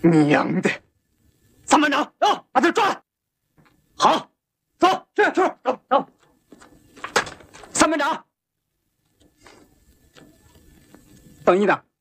娘的！三班长，走，把他抓来。好，走，是，走。三班长，等一等。